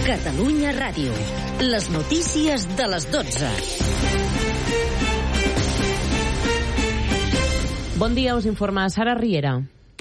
Catalunya Ràdio. Les notícies de les 12. Bon dia, us informa Sara Riera.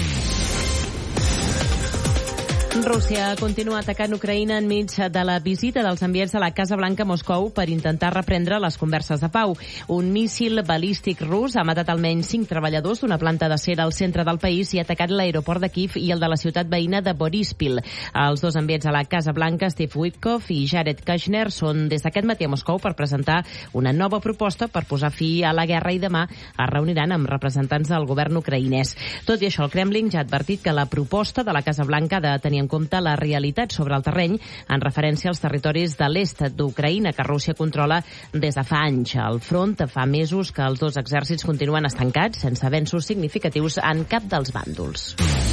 Rússia continua atacant Ucraïna enmig de la visita dels enviats a la Casa Blanca a Moscou per intentar reprendre les converses de pau. Un míssil balístic rus ha matat almenys 5 treballadors d'una planta d'acer al centre del país i ha atacat l'aeroport de Kiev i el de la ciutat veïna de Boryspil. Els dos enviats a la Casa Blanca, Steve Witkoff i Jared Kushner, són des d'aquest matí a Moscou per presentar una nova proposta per posar fi a la guerra i demà es reuniran amb representants del govern ucraïnès. Tot i això, el Kremlin ja ha advertit que la proposta de la Casa Blanca ha de tenir en compte la realitat sobre el terreny en referència als territoris de l'est d'Ucraïna que Rússia controla des de fa anys. Al front fa mesos que els dos exèrcits continuen estancats sense avenços significatius en cap dels bàndols.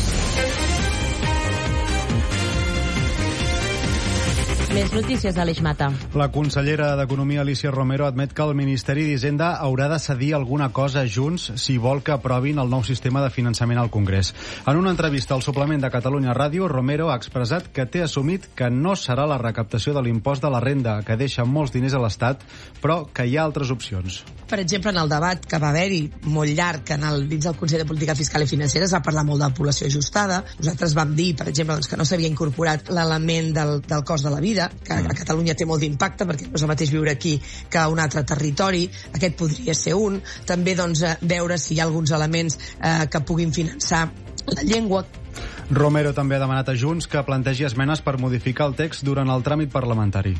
Més notícies d'Aleix Mata. La consellera d'Economia, Alicia Romero, admet que el Ministeri d'Hisenda haurà de cedir alguna cosa a Junts si vol que aprovin el nou sistema de finançament al Congrés. En una entrevista al suplement de Catalunya Ràdio, Romero ha expressat que té assumit que no serà la recaptació de l'impost de la renda, que deixa molts diners a l'Estat, però que hi ha altres opcions. Per exemple, en el debat que va haver-hi molt llarg dins del Consell de Política Fiscal i Financera es va parlar molt de població ajustada. Nosaltres vam dir, per exemple, que no s'havia incorporat l'element del cost de la vida, que a Catalunya té molt d'impacte perquè no és el mateix viure aquí que a un altre territori. Aquest podria ser un. També veure si hi ha alguns elements que puguin finançar la llengua. Romero també ha demanat a Junts que plantegi esmenes per modificar el text durant el tràmit parlamentari.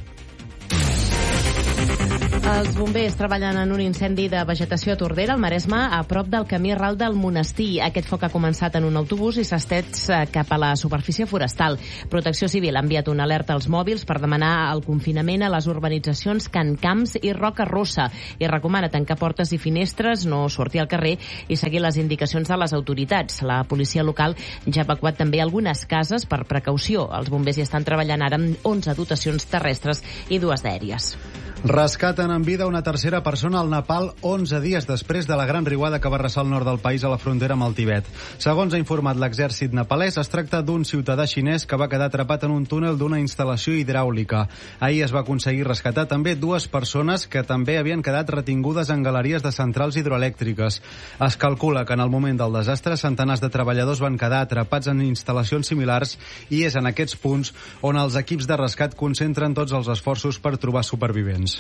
Els bombers treballen en un incendi de vegetació a Tordera, al Maresme, a prop del camí ral del Monestir. Aquest foc ha començat en un autobús i s'ha estès cap a la superfície forestal. Protecció Civil ha enviat una alerta als mòbils per demanar el confinament a les urbanitzacions Can Camps i Roca Rossa i recomana tancar portes i finestres, no sortir al carrer i seguir les indicacions de les autoritats. La policia local ja ha evacuat també algunes cases per precaució. Els bombers hi estan treballant ara amb 11 dotacions terrestres i 2 d'aèries. Rescaten en vida una tercera persona al Nepal 11 dies després de la gran riuada que va arrasar el nord del país a la frontera amb el Tibet. Segons ha informat l'exèrcit nepalès, es tracta d'un ciutadà xinès que va quedar atrapat en un túnel d'una instal·lació hidràulica. Ahir es va aconseguir rescatar també 2 persones que també havien quedat retingudes en galeries de centrals hidroelèctriques. Es calcula que en el moment del desastre centenars de treballadors van quedar atrapats en instal·lacions similars i és en aquests punts on els equips de rescat concentren tots els esforços per trobar supervivents.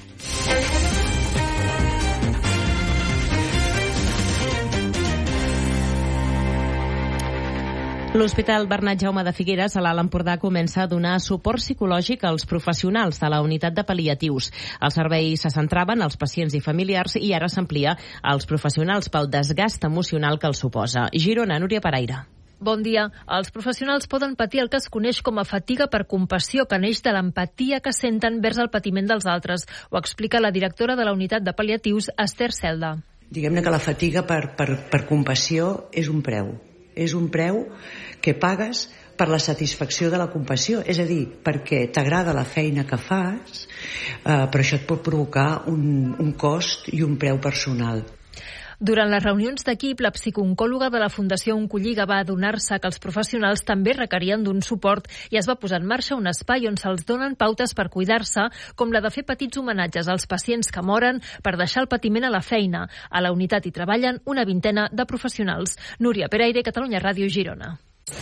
L'Hospital Bernat Jaume de Figueres, a l'Alt Empordà, comença a donar suport psicològic als professionals de la unitat de pal·liatius. El servei se centrava en els pacients i familiars i ara s'amplia als professionals pel desgast emocional que els suposa. Girona, Núria Paraire. Bon dia. Els professionals poden patir el que es coneix com a fatiga per compassió, que neix de l'empatia que senten vers el patiment dels altres. Ho explica la directora de la unitat de pal·liatius, Esther Celda. Diguem-ne que la fatiga per compassió és un preu. És un preu que pagues per la satisfacció de la compassió. És a dir, perquè t'agrada la feina que fas, però això et pot provocar un cost i un preu personal. Durant les reunions d'equip, la psicooncòloga de la Fundació Oncolliga va adonar-se que els professionals també requerien d'un suport i es va posar en marxa un espai on se'ls donen pautes per cuidar-se, com la de fer petits homenatges als pacients que moren per deixar el patiment a la feina. A la unitat hi treballen una vintena de professionals. Núria Peraire, Catalunya Ràdio, Girona.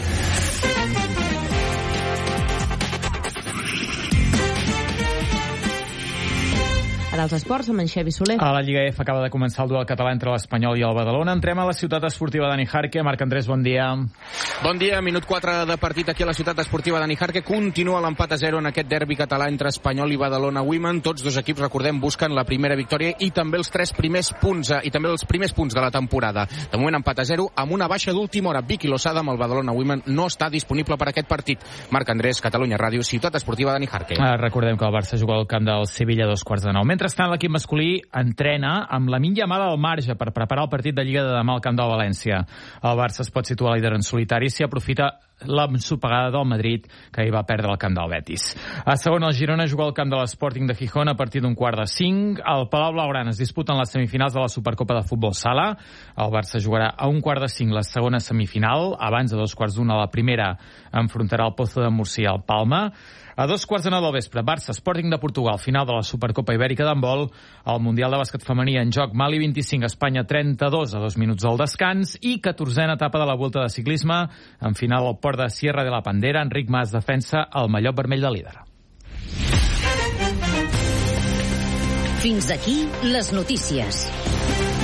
Ara els esports amb en Xevi Soler. A la Lliga F acaba de començar el duel català entre l'Espanyol i el Badalona. Entrem a la ciutat esportiva de Nijarque. Marc Andrés, bon dia. Bon dia, minut 4 de partit aquí a la ciutat esportiva de Nijarque. Continua l'empat a 0 en aquest derbi català entre Espanyol i Badalona Women. Tots dos equips, recordem, busquen la primera victòria i també els primers punts de la temporada. De moment empat a 0 amb una baixa d'última hora. Vicky Losada amb el Badalona Women no està disponible per aquest partit. Marc Andrés, Catalunya Ràdio, ciutat esportiva de Nijarque. Recordem que el Barça juga al camp del Sevilla a 2:15. Mentrestant, l'equip masculí entrena amb la Lamine Yamal al marge per preparar el partit de Lliga de demà al camp del València. El Barça es pot situar líder en solitari si aprofita l'ensopegada del Madrid, que hi va perdre al camp del Betis. A segona, el Girona juga al camp de l'Sporting de Gijón a partir d'un 4:05. Al Palau Blaugrana es disputen les semifinals de la Supercopa de Futbol Sala. El Barça jugarà a 1:45 la segona semifinal. Abans de 2:15 la primera enfrontarà el Pozo de Murcia al Palma. A 2:15 del vespre, Barça, Sporting de Portugal, final de la Supercopa Ibèrica d'handbol, el Mundial de Bàsquet Femení en joc, Mali 25, Espanya 32 a 2 minuts del descans, i 14a etapa de la Volta de Ciclisme, en final al port de Sierra de la Pandera, Enric Mas defensa el mallot vermell de líder. Fins aquí les notícies.